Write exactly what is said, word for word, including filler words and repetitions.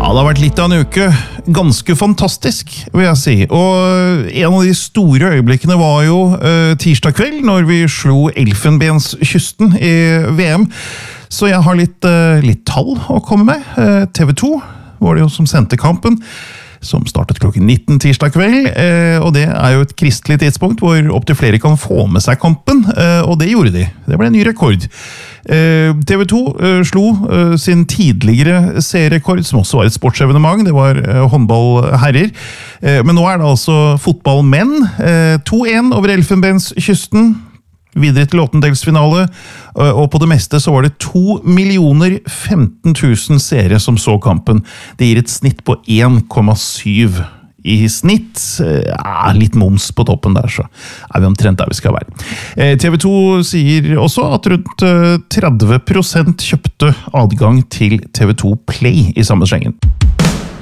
Ja, det har vært litt av en uke. Ganske fantastisk, vil jeg si. Og en av de store øyeblikkene var jo uh, tirsdag kveld, når vi slo Elfenbenskysten i V M. Så jeg har litt, uh, litt tall å komme med. Uh, T V to var det jo som sendte kampen, som startet klokken nitten tirsdag kveld, uh, og det er jo et kristelig tidspunkt hvor opp til flere kan få med seg kampen, uh, og det gjorde de. Det ble en ny rekord. T V to slo sin tidligere serierekord, som også var et sportsevenement. Det var håndballherrer. Men nå er det altså fotballmenn. to en over Elfenbenskysten. Videre til åttendedelsfinale. Og på det meste så var det to millioner femten tusen seere som så kampen. Det gir et snitt på en komma syv. I snitt, ja, litt moms på toppen der, så er vi omtrent der vi skal være. T V to sier også at rundt tretti prosent kjøpte adgang til T V to Play i samme slengen.